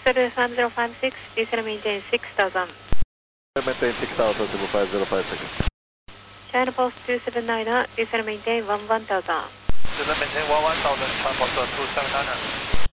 3056, descend maintain 6000. Maintain 6000, 5056. China Post 279, descend maintain 1000. Descend maintain 1000, China Post 279.